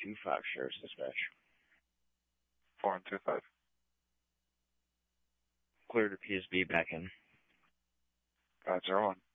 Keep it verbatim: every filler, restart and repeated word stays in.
two five, Sheriff's Dispatch. four and two five. Clear to P S B, back in. five zero one.